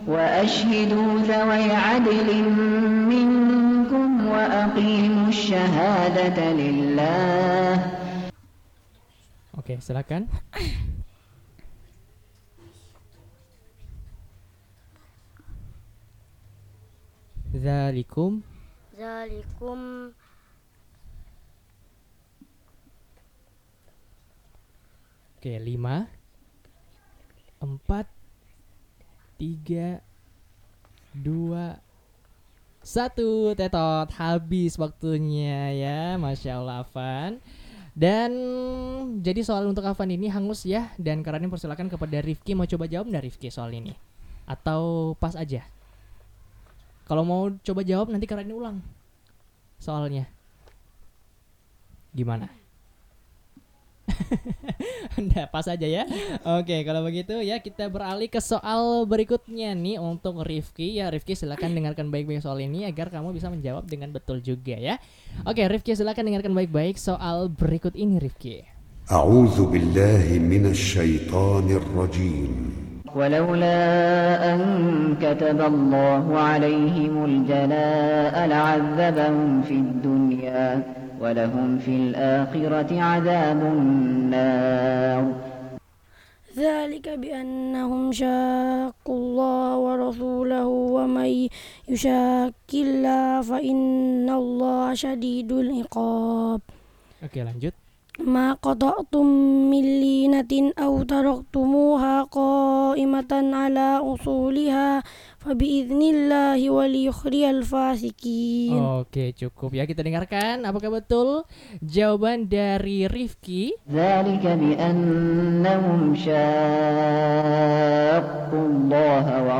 وأشهدوا ذوي عدل منكم وأقيموا الشهادة لله. Oke, silakan. Zalikum. Oke, 5 4 3 2 1. Tetot, habis waktunya ya. Masya Allah, Afan. Dan jadi soal untuk Afan ini hangus ya. Dan karena persilakan kepada Rifki. Mau coba jawab nggak Rifki soal ini? Atau pas aja? Kalau mau coba jawab nanti karena ulang soalnya. Gimana? Udah pas aja ya. Oke, kalau begitu ya kita beralih ke soal berikutnya nih untuk Rifki. Ya Rifki silakan dengarkan baik-baik soal ini agar kamu bisa menjawab dengan betul juga ya. Oke Rifki silakan dengarkan baik-baik soal berikut ini Rifki. A'udzu billahi minasy syaithanir rajim. ولولا أن كتب الله عليهم الجلاء لعذبهم في الدنيا ولهم في الآخرة عذاب النار. ذلك بأنهم شاقوا الله ورسوله ومن يشاق الله فإن الله شديد العقاب. Oke lanjut. ما قطعتم من لينة أو تركتموها قائمة على أصولها فبإذن الله وليخزي الفاسقين. Oke cukup ya, kita dengarkan apakah betul jawaban dari Rifki. ذلك بأنهم شاقوا الله